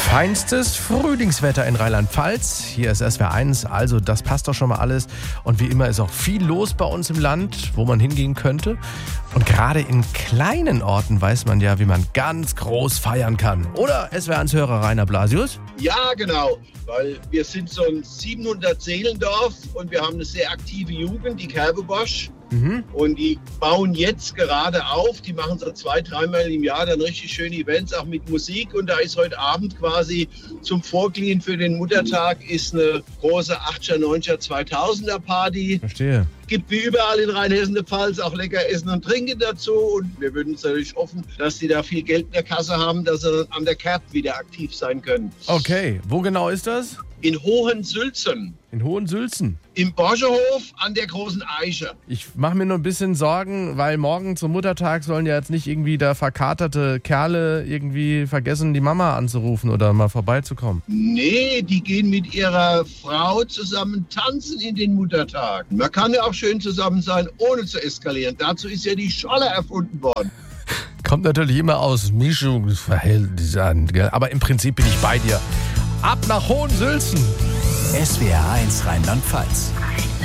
Feinstes Frühlingswetter in Rheinland-Pfalz. Hier ist SWR 1, also das passt doch schon mal alles. Und wie immer ist auch viel los bei uns im Land, wo man hingehen könnte. Und gerade in kleinen Orten weiß man ja, wie man ganz groß feiern kann. Oder SWR 1-Hörer Rainer Blasius? Ja, genau, weil wir sind so ein 700-Seelendorf und wir haben eine sehr aktive Jugend, die Kerbebosch. Und die bauen jetzt gerade auf. Die machen so 2-3 Mal im Jahr dann richtig schöne Events, auch mit Musik. Und da ist heute Abend quasi zum Vorglühen für den Muttertag ist eine große 80er, 90er, 2000er Party. Verstehe. Gibt wie überall in Rheinhessen-Pfalz auch lecker Essen und Trinken dazu. Und wir würden uns natürlich hoffen, dass die da viel Geld in der Kasse haben, dass sie an der Kerb wieder aktiv sein können. Okay, wo genau ist das? In Hohensülzen. In Hohensülzen. Im Borschehof an der großen Eiche. Ich mache mir nur ein bisschen Sorgen, weil morgen zum Muttertag sollen ja jetzt nicht irgendwie da verkaterte Kerle irgendwie vergessen, die Mama anzurufen oder mal vorbeizukommen. Nee, die gehen mit ihrer Frau zusammen tanzen in den Muttertag. Man kann ja auch schön zusammen sein, ohne zu eskalieren. Dazu ist ja die Scholle erfunden worden. Kommt natürlich immer aus Mischungsverhältnissen an, gell? Aber im Prinzip bin ich bei dir. Ab nach Hohensülzen. SWR 1 Rheinland-Pfalz.